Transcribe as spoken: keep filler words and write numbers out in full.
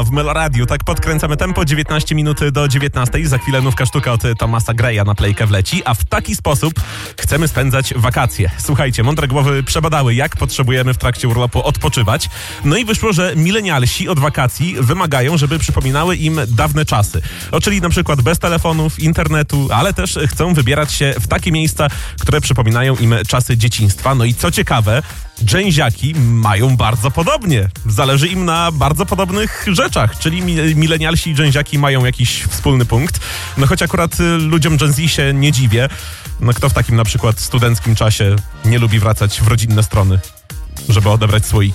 W Meloradiu tak podkręcamy tempo, dziewiętnaście minut do dziewiętnastej. Za chwilę nówka sztuka od Thomasa Greya na playkę wleci, a w taki sposób chcemy spędzać wakacje. Słuchajcie, mądre głowy przebadały, jak potrzebujemy w trakcie urlopu odpoczywać. No i wyszło, że milenialsi od wakacji wymagają, żeby przypominały im dawne czasy. O, czyli na przykład bez telefonów, internetu, ale też chcą wybierać się w takie miejsca, które przypominają im czasy dzieciństwa. No i co ciekawe, dżęziaki mają bardzo podobnie. Zależy im na bardzo podobnych rzeczach, czyli mi- milenialsi i dżęziaki mają jakiś wspólny punkt. No choć akurat y, ludziom Gen Z się nie dziwię. No kto w takim na przykład studenckim czasie nie lubi wracać w rodzinne strony, żeby odebrać słoiki?